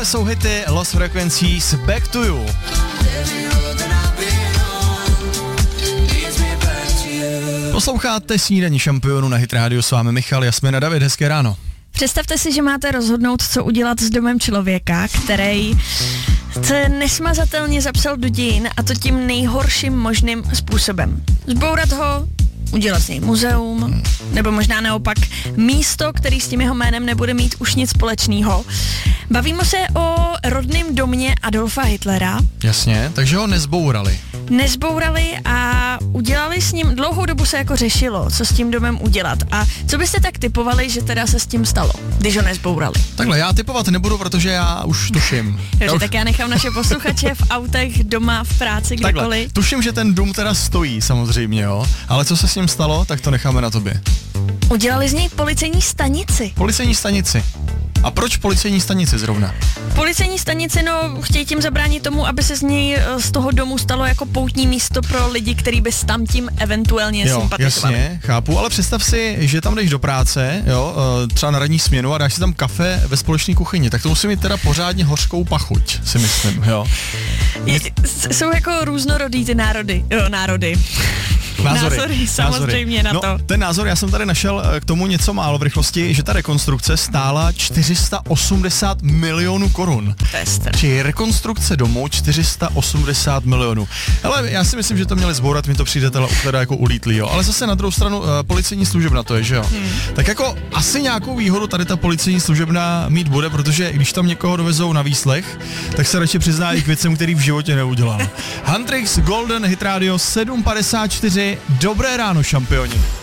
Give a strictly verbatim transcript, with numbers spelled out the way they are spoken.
Jsou hity Lost Frequencies, Back to You. Posloucháte Snídaní šampionu na Hit Radio, s vámi Michal, Jasmina, David, hezké ráno. Představte si, že máte rozhodnout, co udělat s domem člověka, který se nesmazatelně zapsal do dějin, a to tím nejhorším možným způsobem. Zbourat ho, udělat z něj muzeum, nebo možná naopak místo, který s tím jeho jménem nebude mít už nic společného. Bavíme se o rodném domě Adolfa Hitlera. Jasně, takže ho nezbourali. Nezbourali a udělali s ním, dlouhou dobu se jako řešilo, co s tím domem udělat. A co byste tak typovali, že teda se s tím stalo, když ho nezbourali? Takhle, já typovat nebudu, protože já už tuším. Takže já už... tak já nechám naše posluchače v autech, doma, v práci, kdekoliv. Takhle, tuším, že ten dům teda stojí samozřejmě, jo, ale co se s ním stalo, tak to necháme na tobě. Udělali z něj policejní stanici. Policejní stanici. A proč policejní stanici zrovna? Policejní stanici, no, chtějí tím zabránit tomu, aby se z něj, z toho domu stalo jako poutní místo pro lidi, který by s tam tím eventuálně jo, sympatizovali. Jasně, chápu, ale představ si, že tam jdeš do práce, jo, třeba na ranní směnu a dáš si tam kafe ve společné kuchyni, tak to musí mít teda pořádně hořkou pachuť, si myslím, jo. Je, jsou jako různorodý ty národy, jo, národy. Názory, názory, samozřejmě názory. na to. No, ten názor, já jsem tady našel k tomu něco málo v rychlosti, že ta rekonstrukce stála čtyři sta osmdesát milionů korun. Či rekonstrukce domu čtyři sta osmdesát milionů. Ale já si myslím, že to měli zbourat, mi to přijde teda teda jako ulítlý, jo. Ale zase na druhou stranu uh, policejní služebna to je, že jo. Hmm. Tak jako asi nějakou výhodu tady ta policejní služebna mít bude, protože když tam někoho dovezou na výslech, tak se radši přizná i k věcem, který v životě neudělal. Huntrix Golden, Hit Radio sedm padesát čtyři. Dobré ráno, šampioni.